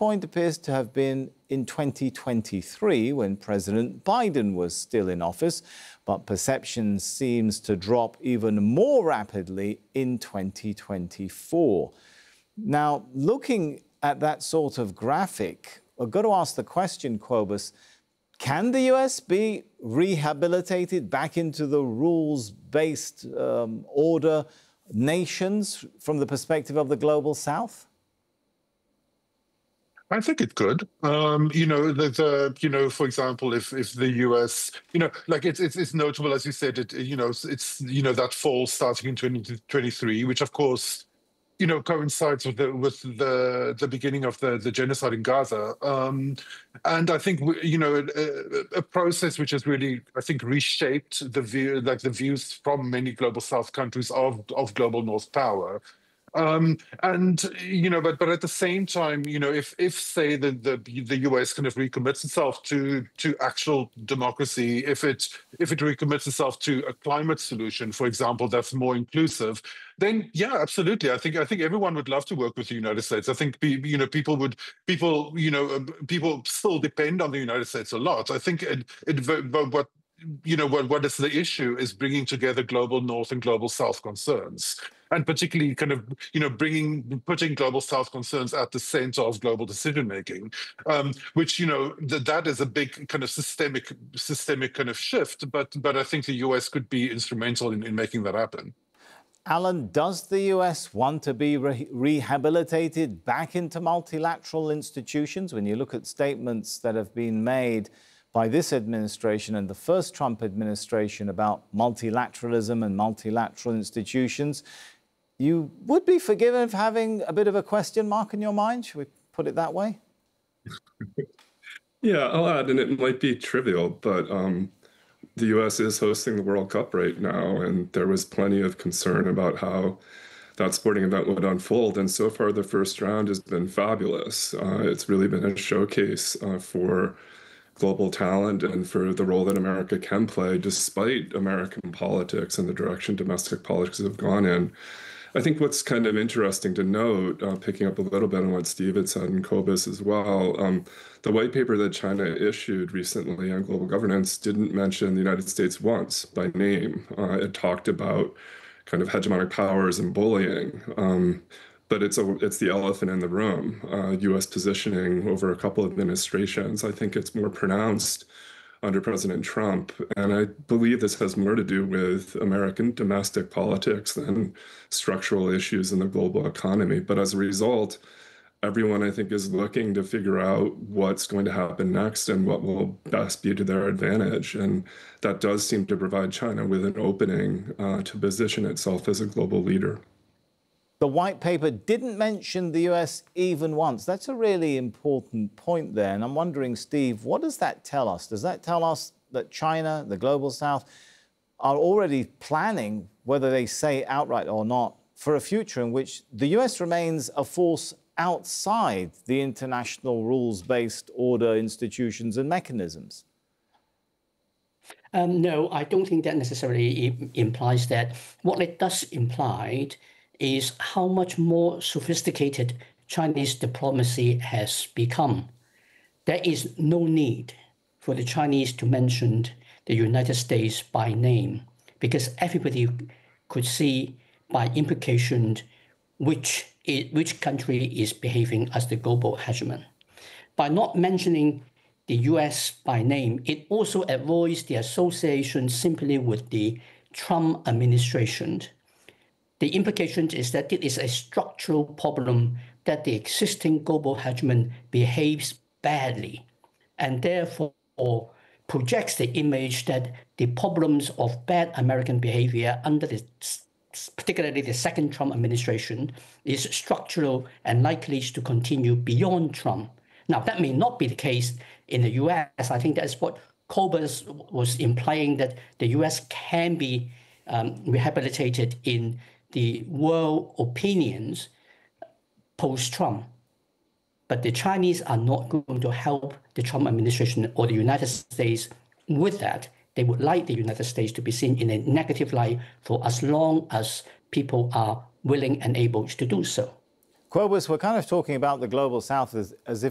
point appears to have been in 2023 when President Biden was still in office, but perception seems to drop even more rapidly in 2024. Now, looking at that sort of graphic, I've got to ask the question, Cobus, can the US be rehabilitated back into the rules-based order nations from the perspective of the global South? I think it could. For example, if the US, like it's notable, as you said, it's that fall starting in 2023, which of course, coincides with the beginning of the genocide in Gaza, and I think a process which has really, I think, reshaped the views from many global South countries of global North power. But at the same time, if say the US kind of recommits itself to actual democracy, if it recommits itself to a climate solution, for example, that's more inclusive, then yeah, absolutely. I think everyone would love to work with the United States. I think people still depend on the United States a lot. I think what is the issue is bringing together global North and global South concerns, and particularly kind of putting global South concerns at the center of global decision making, which that is a big kind of systemic kind of shift. But I think the US could be instrumental in making that happen. Alan, does the US want to be rehabilitated back into multilateral institutions? When you look at statements that have been made by this administration and the first Trump administration about multilateralism and multilateral institutions, you would be forgiven for having a bit of a question mark in your mind? Should we put it that way? Yeah, I'll add, and it might be trivial, but the U.S. is hosting the World Cup right now, and there was plenty of concern about how that sporting event would unfold. And so far, the first round has been fabulous. It's really been a showcase for global talent and for the role that America can play, despite American politics and the direction domestic politics have gone in. I think what's kind of interesting to note, picking up a little bit on what Steve had said and Cobus as well, the white paper that China issued recently on global governance didn't mention the United States once by name. It talked about kind of hegemonic powers and bullying. But it's the elephant in the room. U.S. positioning over a couple of administrations, I think it's more pronounced under President Trump. And I believe this has more to do with American domestic politics than structural issues in the global economy. But as a result, everyone, I think, is looking to figure out what's going to happen next and what will best be to their advantage. And that does seem to provide China with an opening to position itself as a global leader. The white paper didn't mention the US even once. That's a really important point there. And I'm wondering, Steve, what does that tell us? Does that tell us that China, the global South, are already planning, whether they say outright or not, for a future in which the US remains a force outside the international rules-based order institutions and mechanisms? No, I don't think that necessarily implies that. What it does imply is how much more sophisticated Chinese diplomacy has become. There is no need for the Chinese to mention the United States by name, because everybody could see by implication which country is behaving as the global hegemon. By not mentioning the US by name, it also avoids the association simply with the Trump administration. The implication is that it is a structural problem that the existing global hegemon behaves badly, and therefore projects the image that the problems of bad American behavior under particularly the second Trump administration is structural and likely to continue beyond Trump. Now, that may not be the case in the US. I think that's what Cobus was implying, that the US can be rehabilitated in the world opinions post-Trump. But the Chinese are not going to help the Trump administration or the United States with that. They would like the United States to be seen in a negative light for as long as people are willing and able to do so. Cobus, we're kind of talking about the global South as if